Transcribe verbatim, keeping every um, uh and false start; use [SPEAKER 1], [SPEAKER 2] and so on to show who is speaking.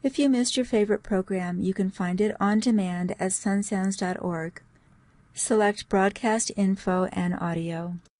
[SPEAKER 1] If you missed your favorite program, you can find it on demand at sun sounds dot org. Select Broadcast Info and Audio.